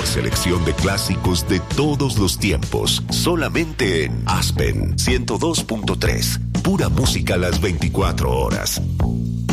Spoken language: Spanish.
mejor selección de clásicos de todos los tiempos, solamente en Aspen 102.3. Pura música las 24 horas.